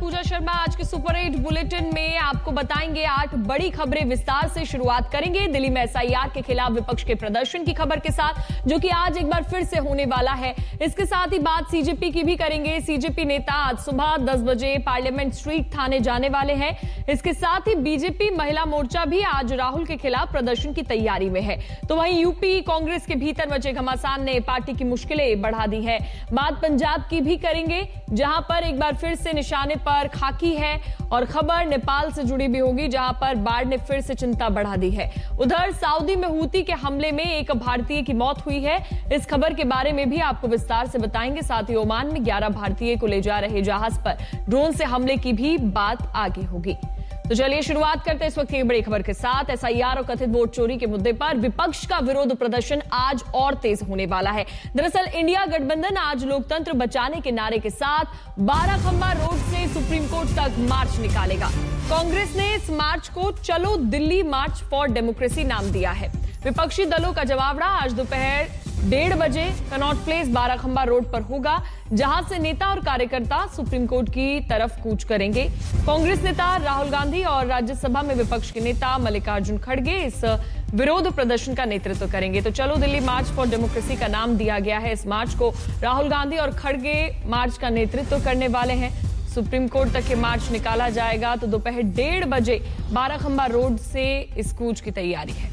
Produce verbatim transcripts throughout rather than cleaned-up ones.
पूजा शर्मा आज के super eight bulletin में आपको बताएंगे आठ बड़ी खबरें। विस्तार से शुरुआत करेंगे दिल्ली में एसआईआर के खिलाफ विपक्ष के प्रदर्शन की खबर के साथ, जो कि आज एक बार फिर से होने वाला है। इसके साथ ही बात सीजेपी की भी करेंगे। सीजेपी नेता आज सुबह दस बजे पार्लियामेंट स्ट्रीट थाने जाने वाले हैं। इसके साथ ही बीजेपी महिला मोर्चा भी आज राहुल के खिलाफ प्रदर्शन की तैयारी में है। तो वहीं यूपी कांग्रेस के भीतर मचे घमासान ने पार्टी की मुश्किलें बढ़ा दी है। बात पंजाब की भी करेंगे, जहां पर एक बार फिर से निशाने पर खाकी है और खबर नेपाल से जुड़ी भी होगी, जहां पर बाढ़ ने फिर से चिंता बढ़ा दी है। उधर सऊदी में हूती के हमले में एक भारतीय की मौत हुई है। इस खबर के बारे में भी आपको विस्तार से बताएंगे। साथ ही ओमान में ग्यारह भारतीय को ले जा रहे जहाज पर ड्रोन से हमले की भी बात आगे होगी। तो चलिए शुरुआत करते हैं इस वक्त की बड़ी खबर के साथ। एसआईआर और कथित वोट चोरी के मुद्दे पर विपक्ष का विरोध प्रदर्शन आज और तेज होने वाला है। दरअसल इंडिया गठबंधन आज लोकतंत्र बचाने के नारे के साथ बारह खंबा रोड से सुप्रीम कोर्ट तक मार्च निकालेगा। कांग्रेस ने इस मार्च को चलो दिल्ली मार्च फॉर डेमोक्रेसी नाम दिया है। विपक्षी दलों का जवाबड़ा आज दोपहर डेढ़ बजे कनॉट प्लेस बारह खंबा रोड पर होगा, जहां से नेता और कार्यकर्ता सुप्रीम कोर्ट की तरफ कूच करेंगे। कांग्रेस नेता राहुल गांधी और राज्यसभा में विपक्ष के नेता मल्लिकार्जुन खड़गे इस विरोध प्रदर्शन का नेतृत्व करेंगे। तो चलो दिल्ली मार्च फॉर डेमोक्रेसी का नाम दिया गया है इस मार्च को। राहुल गांधी और खड़गे मार्च का नेतृत्व करने वाले हैं। सुप्रीम कोर्ट तक ये मार्च निकाला जाएगा। तो दोपहर डेढ़ बजे बारह खंबा रोड से इस कूच की तैयारी है।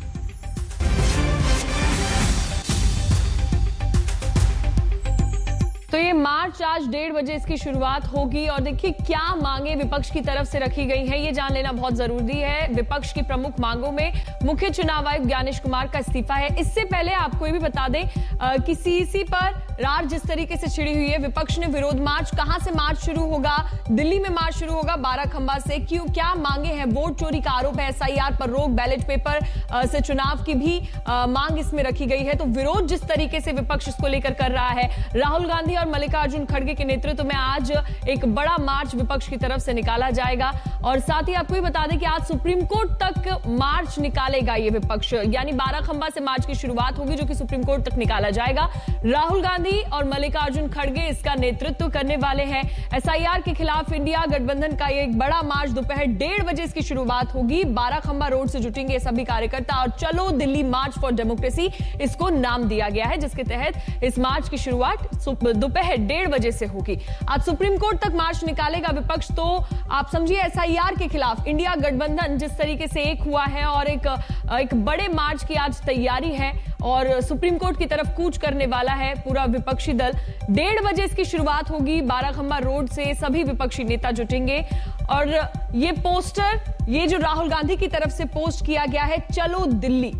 तो ये मार्च आज डेढ़ बजे इसकी शुरुआत होगी और देखिए क्या मांगे विपक्ष की तरफ से रखी गई हैं, ये जान लेना बहुत जरूरी है। विपक्ष की प्रमुख मांगों में मुख्य चुनाव आयुक्त ज्ञानेश कुमार का इस्तीफा है। इससे पहले आपको ये भी बता दें आ, कि सीईसी पर रार जिस तरीके से छिड़ी हुई है, विपक्ष ने विरोध मार्च, कहां से मार्च शुरू होगा, दिल्ली में मार्च शुरू होगा बारह खंबा से, क्यों, क्या मांगे हैं। वोट चोरी का आरोप है, एसआईआर पर रोक, बैलेट पेपर आ, से चुनाव की भी आ, मांग इसमें रखी गई है। तो विरोध जिस तरीके से विपक्ष इसको लेकर कर रहा है, राहुल गांधी और मल्लिकार्जुन खड़गे के नेतृत्व में आज एक बड़ा मार्च विपक्ष की तरफ से निकाला जाएगा। और साथ ही आपको भी बता दें कि आज सुप्रीम कोर्ट तक मार्च निकालेगा ये विपक्ष, यानी बारह खंबा से मार्च की शुरुआत होगी, जो कि सुप्रीम कोर्ट तक निकाला जाएगा। राहुल गांधी और मल्लिकार्जुन खड़गे इसका नेतृत्व करने वाले हैं। एसआईआर के खिलाफ इंडिया गठबंधन का एक बड़ा मार्च दोपहर डेढ़ बजे इसकी शुरुआत होगी। बारह खंबा रोड से जुटेंगे सभी कार्यकर्ता और चलो दिल्ली मार्च फॉर डेमोक्रेसी इसको नाम दिया गया है, जिसके तहत इस मार्च की शुरुआत दोपहर डेढ़ बजे से होगी। आज सुप्रीम कोर्ट तक मार्च निकालेगा विपक्ष। तो आप समझिए एसआईआर के खिलाफ इंडिया गठबंधन जिस तरीके से एक हुआ है और एक एक बड़े मार्च की आज तैयारी है और सुप्रीम कोर्ट की तरफ कूच करने वाला है पूरा विपक्षी दल। डेढ़ बजे इसकी शुरुआत होगी। बारह खंबा रोड से सभी विपक्षी नेता जुटेंगे और ये पोस्टर, ये जो राहुल गांधी की तरफ से पोस्ट किया गया है चलो दिल्ली,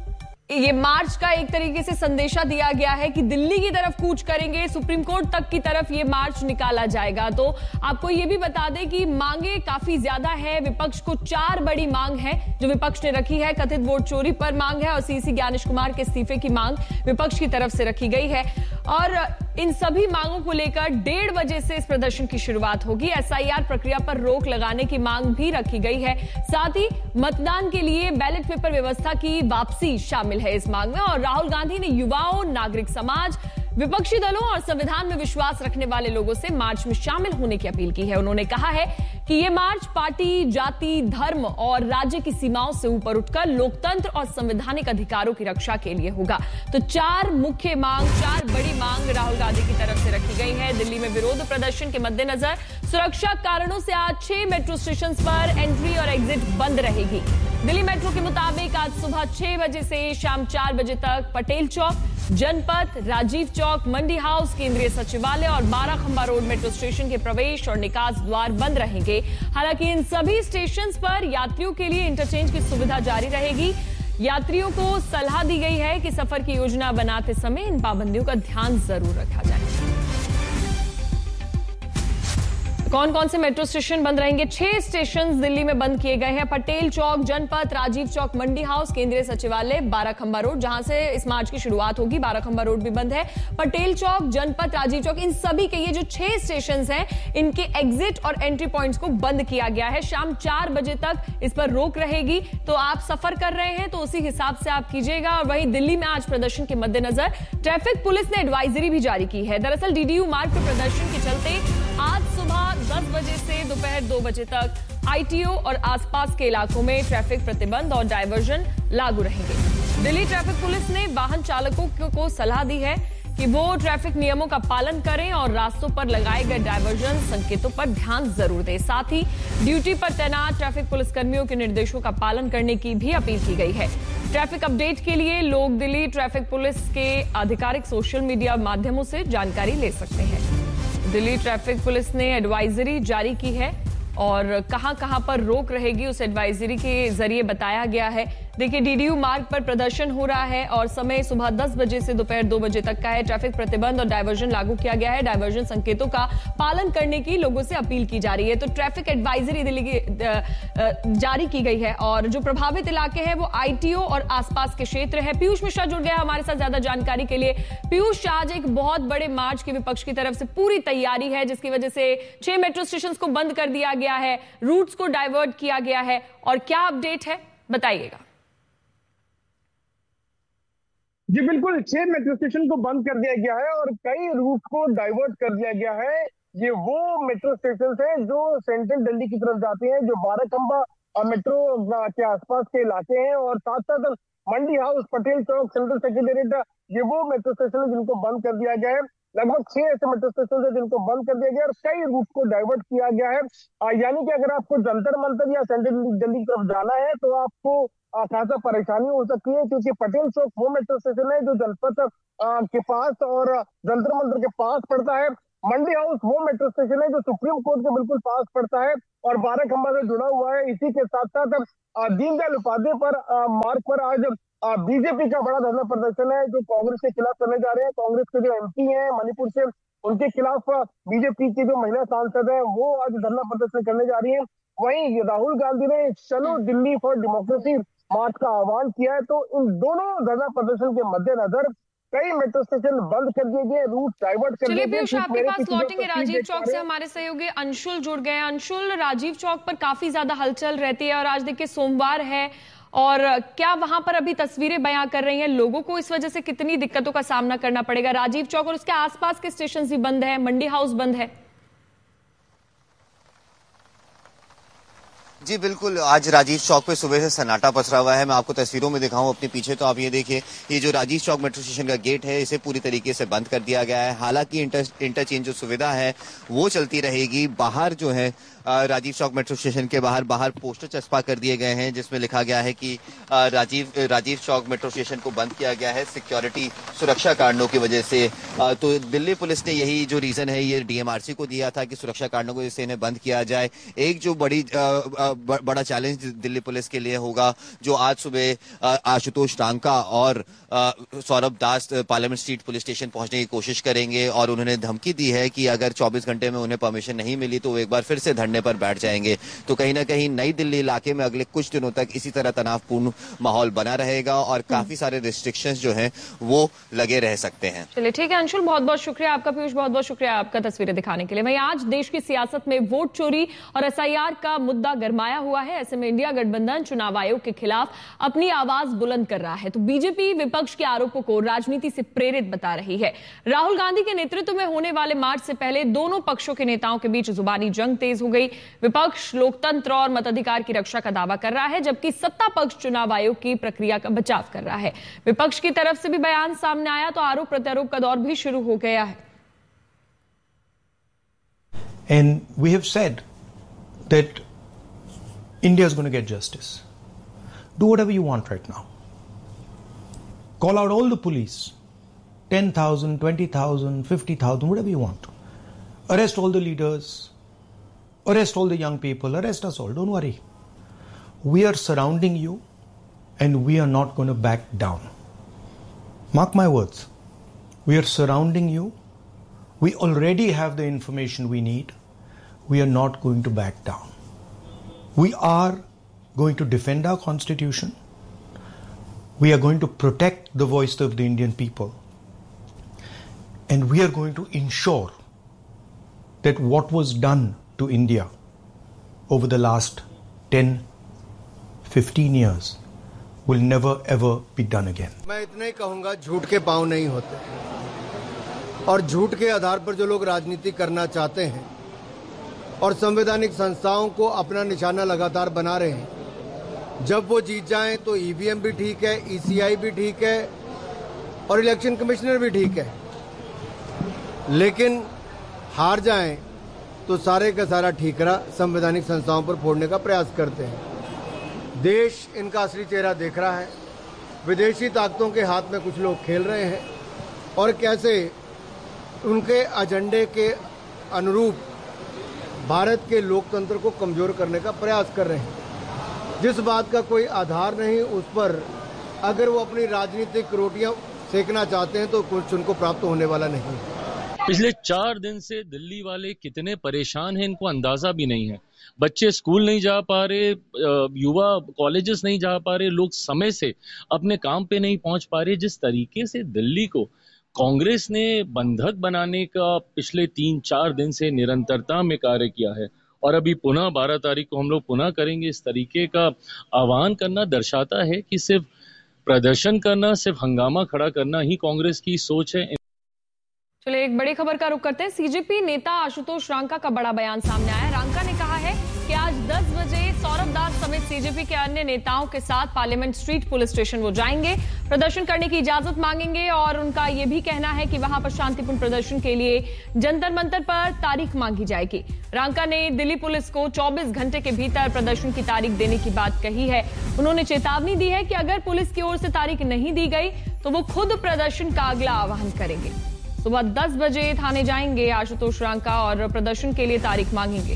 ये मार्च का एक तरीके से संदेशा दिया गया है कि दिल्ली की तरफ कूच करेंगे, सुप्रीम कोर्ट तक की तरफ ये मार्च निकाला जाएगा। तो आपको ये भी बता दें कि मांगे काफी ज्यादा है। विपक्ष को चार बड़ी मांग है जो विपक्ष ने रखी है। कथित वोट चोरी पर मांग है और सीसी ज्ञानेश कुमार के इस्तीफे की मांग विपक्ष की तरफ से रखी गई है। और इन सभी मांगों को लेकर डेढ़ बजे से इस प्रदर्शन की शुरुआत होगी। एसआईआर प्रक्रिया पर रोक लगाने की मांग भी रखी गई है। साथ ही मतदान के लिए बैलेट पेपर व्यवस्था की वापसी शामिल है इस मांग में। और राहुल गांधी ने युवाओं, नागरिक समाज, विपक्षी दलों और संविधान में विश्वास रखने वाले लोगों से मार्च में शामिल होने की अपील की है। उन्होंने कहा है कि यह मार्च पार्टी, जाति, धर्म और राज्य की सीमाओं से ऊपर उठकर लोकतंत्र और संवैधानिक अधिकारों की रक्षा के लिए होगा। तो चार मुख्य मांग, चार बड़ी मांग राहुल गांधी की तरफ से रखी गई है। दिल्ली में विरोध प्रदर्शन के मद्देनजर सुरक्षा कारणों से आज छह मेट्रो स्टेशन पर एंट्री और एग्जिट बंद रहेगी। दिल्ली मेट्रो के मुताबिक आज सुबह छह बजे से शाम चार बजे तक पटेल चौक, जनपथ, राजीव चौक, मंडी हाउस, केंद्रीय सचिवालय और बारह खंबा रोड मेट्रो स्टेशन के प्रवेश और निकास द्वार बंद रहेंगे। हालांकि इन सभी स्टेशंस पर यात्रियों के लिए इंटरचेंज की सुविधा जारी रहेगी। यात्रियों को सलाह दी गई है कि सफर की योजना बनाते समय इन पाबंदियों का ध्यान जरूर रखा जाए। कौन कौन से मेट्रो स्टेशन बंद रहेंगे? छह स्टेशन दिल्ली में बंद किए गए हैं। पटेल चौक, जनपथ, राजीव चौक, मंडी हाउस, केंद्रीय सचिवालय, बारह खंबा रोड, जहां से इस मार्च की शुरुआत होगी। बारह खंबा रोड भी बंद है। पटेल चौक, जनपथ, राजीव चौक, इन सभी के ये जो छह स्टेशन हैं, इनके एग्जिट और एंट्री पॉइंट्स को बंद किया गया है। शाम चार बजे तक इस पर रोक रहेगी। तो आप सफर कर रहे हैं तो उसी हिसाब से आप कीजिएगा। और वहीं दिल्ली में आज प्रदर्शन के मद्देनजर ट्रैफिक पुलिस ने एडवाइजरी भी जारी की है। दरअसल डीडीयू मार्ग पर प्रदर्शन के चलते आज सुबह दस बजे से दोपहर दो बजे तक आईटीओ और आसपास के इलाकों में ट्रैफिक प्रतिबंध और डायवर्जन लागू रहेंगे। दिल्ली ट्रैफिक पुलिस ने वाहन चालकों को सलाह दी है कि वो ट्रैफिक नियमों का पालन करें और रास्तों पर लगाए गए डायवर्जन संकेतों पर ध्यान जरूर दें। साथ ही ड्यूटी पर तैनात ट्रैफिक पुलिसकर्मियों के निर्देशों का पालन करने की भी अपील की गई है। ट्रैफिक अपडेट के लिए लोग दिल्ली ट्रैफिक पुलिस के आधिकारिक सोशल मीडिया माध्यमों से जानकारी ले सकते हैं। दिल्ली ट्रैफिक पुलिस ने एडवाइजरी जारी की है और कहां कहां पर रोक रहेगी उस एडवाइजरी के जरिए बताया गया है। देखिए, डीडीयू मार्ग पर प्रदर्शन हो रहा है और समय सुबह दस बजे से दोपहर दो बजे तक का है। ट्रैफिक प्रतिबंध और डायवर्जन लागू किया गया है। डायवर्जन संकेतों का पालन करने की लोगों से अपील की जा रही है। तो ट्रैफिक एडवाइजरी दिल्ली की जारी की गई है और जो प्रभावित इलाके हैं वो आईटीओ और आसपास के क्षेत्र है। पीयूष मिश्रा जुड़ गया हमारे साथ ज्यादा जानकारी के लिए। पीयूष, आज एक बहुत बड़े मार्च की विपक्ष की तरफ से पूरी तैयारी है जिसकी वजह से छह मेट्रो स्टेशन को बंद कर दिया गया है, रूट्स को डाइवर्ट किया गया है और क्या अपडेट है बताइएगा। जी बिल्कुल, छह मेट्रो स्टेशन को बंद कर दिया गया है और कई रूट को डाइवर्ट कर दिया गया है। ये वो मेट्रो स्टेशन हैं जो सेंट्रल दिल्ली की तरफ जाते हैं, जो बाराखंबा मेट्रो के आसपास के इलाके हैं और साथ साथ मंडी हाउस, पटेल चौक, सेंट्रल सेक्रेटेरिएट, ये वो मेट्रो स्टेशन है जिनको बंद कर दिया गया है। लगभग छह ऐसे मेट्रो स्टेशन है जिनको बंद कर दिया गया और कई रूट को डाइवर्ट किया गया है। यानी कि अगर आपको जंतर मंतर या सेंट्रल दिल्ली की तरफ जाना है तो आपको खासा परेशानी हो सकती है, क्योंकि पटेल चौक वो मेट्रो स्टेशन है जो जनपथ के पास और जंतर मंतर के पास पड़ता है। मंडी हाउस वो मेट्रो स्टेशन है जो सुप्रीम कोर्ट के बिल्कुल पास पड़ता है और बाराखंबा से जुड़ा हुआ है। इसी के साथ साथ दीनदयाल उपाध्याय पर मार्ग पर आज बीजेपी का बड़ा धरना प्रदर्शन है जो कांग्रेस के खिलाफ करने जा रहे हैं। कांग्रेस के जो एमपी हैं मणिपुर से, उनके खिलाफ बीजेपी की जो महिला सांसद है वो आज धरना प्रदर्शन करने जा रही है। वहीं राहुल गांधी ने चलो दिल्ली फॉर डेमोक्रेसी मार्च का आह्वान किया है। तो इन दोनों धरना प्रदर्शन के मद्देनजर कई मेट्रो स्टेशन बंद कर दिए गए, रूट डाइवर्ट कर दिए गए। आपके पास लौटेंगे राजीव चौक से हमारे सहयोगी अंशुल जुड़ गए हैं। अंशुल, राजीव चौक पर काफी ज्यादा हलचल रहती है और आज देखिए सोमवार है और क्या वहां पर अभी तस्वीरें बयां कर रही हैं लोगों को इस वजह से कितनी दिक्कतों का सामना करना पड़ेगा? राजीव चौक और उसके आसपास के स्टेशन भी बंद है, मंडी हाउस बंद है। जी बिल्कुल, आज राजीव चौक पे सुबह से सन्नाटा पसरा हुआ है। मैं आपको तस्वीरों में दिखाऊं अपने पीछे, तो आप ये देखिए, ये जो राजीव चौक मेट्रो स्टेशन का गेट है इसे पूरी तरीके से बंद कर दिया गया है। हालांकि इंटर इंटरचेंज जो सुविधा है वो चलती रहेगी। बाहर जो है राजीव चौक मेट्रो स्टेशन के बाहर बाहर पोस्टर चस्पा कर दिए गए हैं जिसमें लिखा गया है कि राजीव राजीव चौक मेट्रो स्टेशन को बंद किया गया है सिक्योरिटी सुरक्षा कारणों की वजह से। तो दिल्ली पुलिस ने यही जो रीजन है ये डीएमआरसी को दिया था कि सुरक्षा कारणों की वजह से इन्हें बंद किया जाए। एक जो बड़ी बड़ा चैलेंज दिल्ली पुलिस के लिए होगा, जो आज सुबह आशुतोष टांका और सौरभ दास पार्लियामेंट स्ट्रीट पुलिस स्टेशन पहुंचने की कोशिश करेंगे और उन्होंने धमकी दी है कि अगर चौबीस घंटे में उन्हें परमिशन नहीं मिली तो वो एक बार फिर से धरने पर बैठ जाएंगे। तो कहीं ना कहीं नई दिल्ली इलाके में अगले कुछ दिनों तक इसी तरह तनावपूर्ण माहौल बना रहेगा और काफी सारे रिस्ट्रिक्शंस जो हैं वो लगे रह सकते हैं। चलिए ठीक है अंशुल, बहुत बहुत शुक्रिया आपका। पीयूष, बहुत बहुत शुक्रिया आपका तस्वीरें दिखाने के लिए। वहीं आज देश की सियासत में वोट चोरी और एसआईआर का मुद्दा गरमाया हुआ है। ऐसे में इंडिया गठबंधन चुनाव आयोग के खिलाफ अपनी आवाज बुलंद कर रहा है। तो बीजेपी विपक्ष के आरोपों को राजनीति से प्रेरित बता रही है। राहुल गांधी के नेतृत्व में होने वाले मार्च से पहले दोनों पक्षों के नेताओं के बीच जुबानी जंग तेज हो गई। विपक्ष लोकतंत्र और मताधिकार की रक्षा का दावा कर रहा है जबकि सत्ता पक्ष चुनाव आयोग की प्रक्रिया का बचाव कर रहा है। विपक्ष की तरफ से भी बयान सामने आया तो आरोप प्रत्यारोप का दौर भी शुरू हो गया है। And we have said that India is going to get justice. Do whatever you want right now. Call out all the police. ten thousand, twenty thousand, fifty thousand, whatever you want. Arrest all the leaders. Arrest all the young people. Arrest us all. Don't worry. We are surrounding you and we are not going to back down. Mark my words. We are surrounding you. We already have the information we need. We are not going to back down. We are going to defend our constitution. We are going to protect the voice of the Indian people. And we are going to ensure that what was done to India over the last ten, fifteen years will never ever be done again. मैं इतना ही कहूंगा, झूठ के पांव नहीं होते और झूठ के आधार पर जो लोग राजनीति करना चाहते हैं और संवैधानिक संस्थाओं को अपना निशाना लगातार बना रहे हैं। जब वो जीत जाएं तो ईवीएम भी ठीक है, ईसीआई भी ठीक है और इलेक्शन कमिश्नर भी ठीक है, लेकिन हार जाएं तो सारे का सारा ठीकरा संवैधानिक संस्थाओं पर फोड़ने का प्रयास करते हैं। देश इनका असली चेहरा देख रहा है। विदेशी ताकतों के हाथ में कुछ लोग खेल रहे हैं और कैसे उनके एजेंडे के अनुरूप भारत के लोकतंत्र को कमजोर करने का प्रयास कर रहे हैं। जिस बात का कोई आधार नहीं, उस पर अगर वो अपनी राजनीतिक रोटियां सेकना चाहते हैं तो कुछ उनको प्राप्त होने वाला नहीं। पिछले चार दिन से दिल्ली वाले कितने परेशान हैं इनको अंदाजा भी नहीं है। बच्चे स्कूल नहीं जा पा रहे, युवा कॉलेजेस नहीं जा पा रहे, लोग समय से अपने काम पे नहीं पहुंच पा रहे। जिस तरीके से दिल्ली को कांग्रेस ने बंधक बनाने का पिछले तीन चार दिन से निरंतरता में कार्य किया है और अभी पुनः बारह तारीख को हम लोग पुनः करेंगे, इस तरीके का आह्वान करना दर्शाता है कि सिर्फ प्रदर्शन करना, सिर्फ हंगामा खड़ा करना ही कांग्रेस की सोच है। चलिए एक बड़ी खबर का रुख करते हैं। सीजेपी नेता आशुतोष रांका का बड़ा बयान सामने आया। रांका ने कहा है कि आज दस बजे सौरभ दास समेत सीजेपी के अन्य नेताओं के साथ पार्लियामेंट स्ट्रीट पुलिस स्टेशन वो जाएंगे, प्रदर्शन करने की इजाजत मांगेंगे और उनका यह भी कहना है कि वहां पर शांतिपूर्ण प्रदर्शन के लिए जंतर मंतर पर तारीख मांगी जाएगी। रांका ने दिल्ली पुलिस को चौबीस घंटे के भीतर प्रदर्शन की तारीख देने की बात कही है। उन्होंने चेतावनी दी है कि अगर पुलिस की ओर से तारीख नहीं दी गई तो वो खुद प्रदर्शन का अगला आह्वान करेंगे। सुबह दस बजे थाने जाएंगे आशुतोष रांका और प्रदर्शन के लिए तारीख मांगेंगे।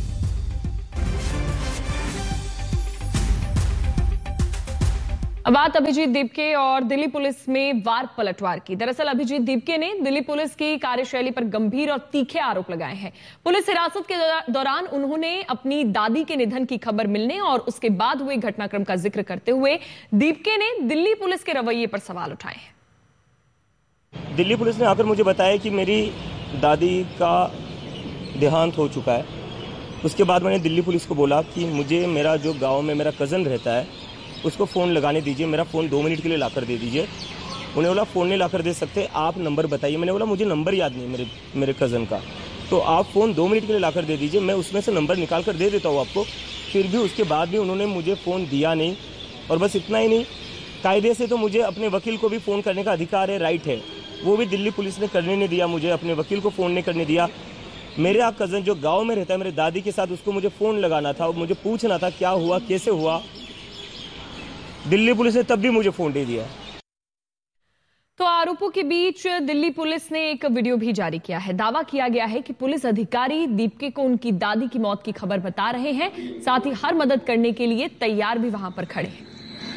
अब बात अभिजीत दीपके और दिल्ली पुलिस में वार पलटवार की। दरअसल अभिजीत दीपके ने दिल्ली पुलिस की कार्यशैली पर गंभीर और तीखे आरोप लगाए हैं। पुलिस हिरासत के दौरान उन्होंने अपनी दादी के निधन की खबर मिलने और उसके बाद हुए घटनाक्रम का जिक्र करते हुए दीपके ने दिल्ली पुलिस के रवैये पर सवाल उठाए हैं। दिल्ली पुलिस ने आकर मुझे बताया कि मेरी दादी का देहांत हो चुका है। उसके बाद मैंने दिल्ली पुलिस को बोला कि मुझे मेरा जो गांव में मेरा कज़न रहता है उसको फ़ोन लगाने दीजिए, मेरा फ़ोन दो मिनट के लिए लाकर दे दीजिए। उन्हें बोला फ़ोन नहीं लाकर दे सकते, आप नंबर बताइए। मैंने बोला मुझे नंबर याद नहीं मेरे मेरे कज़न का, तो आप फ़ोन दो मिनट के लिए लाकर दे दीजिए, मैं उसमें से नंबर निकाल कर दे देता हूँ आपको। फिर भी उसके बाद भी उन्होंने मुझे फ़ोन दिया नहीं। और बस इतना ही नहीं, कायदे से तो मुझे अपने वकील को भी फ़ोन करने का अधिकार है, राइट है, वो भी दिल्ली पुलिस ने करने नहीं दिया मुझे, अपने वकील को फ़ोन नहीं करने दिया। मेरा कज़न जो गांव में रहता है मेरे दादी के साथ, उसको मुझे फ़ोन लगाना था और मुझे पूछना था क्या हुआ, कैसे हुआ, दिल्ली पुलिस ने तब भी मुझे फ़ोन दे दिया। तो आरोपों के बीच दिल्ली पुलिस ने एक वीडियो भी जारी किया है। दावा किया गया है कि पुलिस अधिकारी दीपके को उनकी दादी की मौत की खबर बता रहे हैं, साथ ही हर मदद करने के लिए तैयार भी वहां पर खड़े हैं।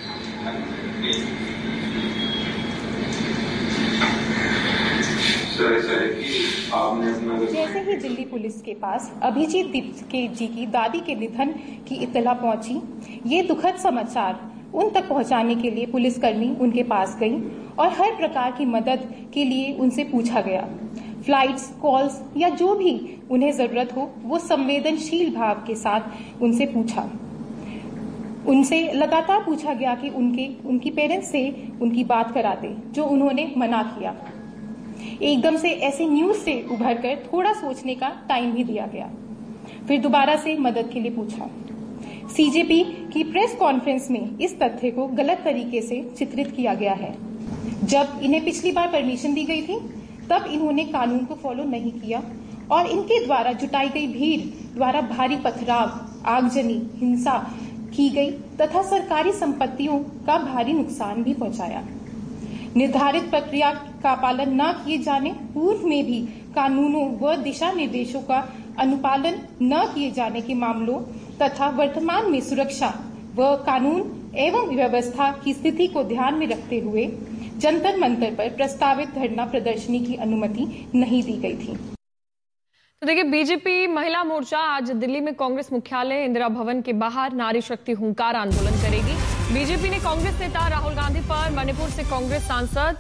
जैसे ही दिल्ली पुलिस के पास अभिजीत दीपके जी की दादी के निधन की इत्तला पहुंची, ये दुखद समाचार उन तक पहुंचाने के लिए पुलिसकर्मी उनके पास गई और हर प्रकार की मदद के लिए उनसे पूछा गया। फ्लाइट्स, कॉल्स या जो भी उन्हें जरूरत हो वो संवेदनशील भाव के साथ उनसे पूछा। उनसे लगातार पूछा गया कि उनके उनकी पेरेंट्स से उनकी बात करा दे, जो उन्होंने मना किया। एकदम से ऐसे न्यूज से उभरकर थोड़ा सोचने का टाइम भी दिया गया। फिर दोबारा से मदद के लिए पूछा। सीजेपी की प्रेस कॉन्फ्रेंस में इस तथ्य को गलत तरीके से चित्रित किया गया है। जब इन्हें पिछली बार परमिशन दी गई थी तब इन्होंने कानून को फॉलो नहीं किया और इनके द्वारा जुटाई गई भीड़ द्वारा भारी पथराव, आगजनी, हिंसा की गई तथा सरकारी संपत्तियों का भारी नुकसान भी पहुंचाया। निर्धारित प्रक्रिया का पालन न किए जाने, पूर्व में भी कानूनों व दिशा निर्देशों का अनुपालन न किए जाने के मामलों तथा वर्तमान में सुरक्षा व कानून एवं व्यवस्था की स्थिति को ध्यान में रखते हुए जंतर मंतर पर प्रस्तावित धरना प्रदर्शनी की अनुमति नहीं दी गई थी। तो देखिए, बीजेपी महिला मोर्चा आज दिल्ली में कांग्रेस मुख्यालय इंदिरा भवन के बाहर नारी शक्ति हुंकार आंदोलन करेगी। बीजेपी ने कांग्रेस नेता राहुल गांधी पर मणिपुर से कांग्रेस सांसद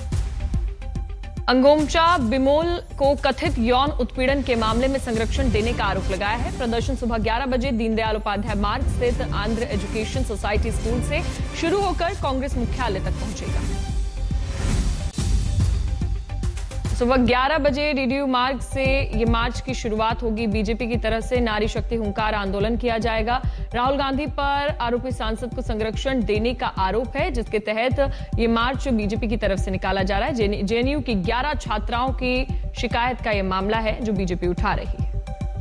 अंगोमचा बिमोल को कथित यौन उत्पीड़न के मामले में संरक्षण देने का आरोप लगाया है। प्रदर्शन सुबह ग्यारह बजे दीनदयाल उपाध्याय मार्ग स्थित आंध्र एजुकेशन सोसाइटी स्कूल से शुरू होकर कांग्रेस मुख्यालय तक पहुंचेगा। सुबह ग्यारह बजे डीडीयू मार्ग से ये मार्च की शुरुआत होगी। बीजेपी की तरफ से नारी शक्ति हुंकार आंदोलन किया जाएगा। राहुल गांधी पर आरोपी सांसद को संरक्षण देने का आरोप है, जिसके तहत ये मार्च बीजेपी की तरफ से निकाला जा रहा है। जेएनयू की ग्यारह छात्राओं की शिकायत का यह मामला है जो बीजेपी उठा रही है।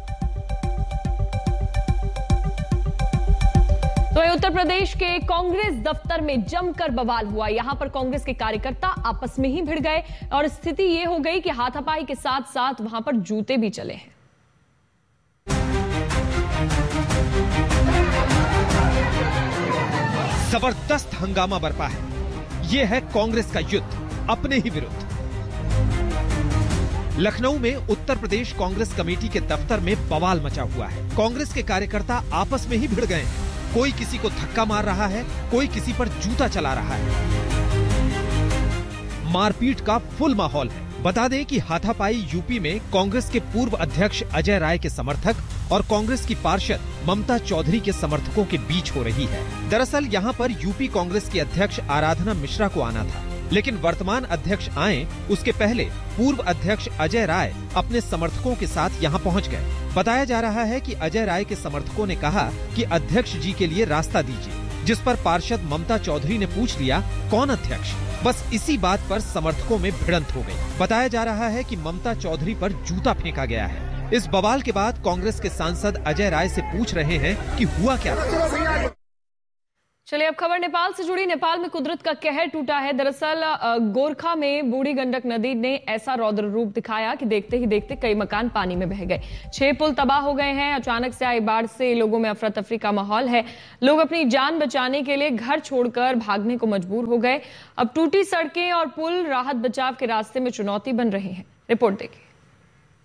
तो उत्तर प्रदेश के कांग्रेस दफ्तर में जमकर बवाल हुआ। यहां पर कांग्रेस के कार्यकर्ता आपस में ही भिड़ गए और स्थिति यह हो गई कि हाथापाई के साथ साथ वहां पर जूते भी चले हैं। जबरदस्त हंगामा बरपा है। यह है कांग्रेस का युद्ध अपने ही विरुद्ध। लखनऊ में उत्तर प्रदेश कांग्रेस कमेटी के दफ्तर में बवाल मचा हुआ है। कांग्रेस के कार्यकर्ता आपस में ही भिड़ गए हैं। कोई किसी को धक्का मार रहा है, कोई किसी पर जूता चला रहा है। मारपीट का फुल माहौल है। बता दें कि हाथापाई यूपी में कांग्रेस के पूर्व अध्यक्ष अजय राय के समर्थक और कांग्रेस की पार्षद ममता चौधरी के समर्थकों के बीच हो रही है। दरअसल यहां पर यूपी कांग्रेस की अध्यक्ष आराधना मिश्रा को आना था, लेकिन वर्तमान अध्यक्ष आए उसके पहले पूर्व अध्यक्ष अजय राय अपने समर्थकों के साथ यहां पहुंच गए। बताया जा रहा है कि अजय राय के समर्थकों ने कहा कि अध्यक्ष जी के लिए रास्ता दीजिए, जिस पर पार्षद ममता चौधरी ने पूछ लिया कौन अध्यक्ष। बस इसी बात पर समर्थकों में भिड़ंत हो गई। बताया जा रहा है कि ममता चौधरी पर जूता फेंका गया है। इस बवाल के बाद कांग्रेस के सांसद अजय राय से पूछ रहे हैं कि हुआ क्या। चलिए अब खबर नेपाल से जुड़ी। नेपाल में कुदरत का कहर टूटा है। दरअसल गोरखा में बूढ़ी गंडक नदी ने ऐसा रौद्र रूप दिखाया कि देखते ही देखते कई मकान पानी में बह गए। छह पुल तबाह हो गए हैं। अचानक से आई बाढ़ से लोगों में अफरा तफरी का माहौल है। लोग अपनी जान बचाने के लिए घर छोड़कर भागने को मजबूर हो गए। अब टूटी सड़कें और पुल राहत बचाव के रास्ते में चुनौती बन रहे हैं। रिपोर्ट देखिए।